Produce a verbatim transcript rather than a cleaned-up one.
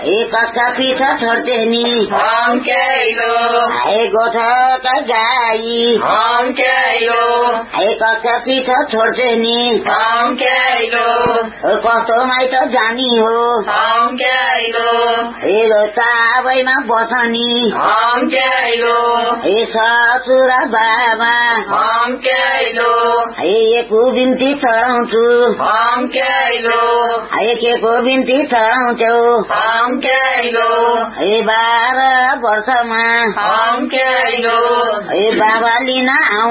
एक कक्का पिठा छोड्थे नि हम केलो हाय गोठका गाई हम केलो हाय कक्का पिठा छोड्थे नि हम केलो कस्तो माइत जानी हो हम केलो हे चाबैमा बस्नी हम केलो हे ससुरा बाबा हम केलो हे को बिन्ती चढाउँछु हम केलो हे के को बिन्ती चढाउँछौ हम केलो हे बाह्र वर्षमा हम केलो हे बाबा लिन आउ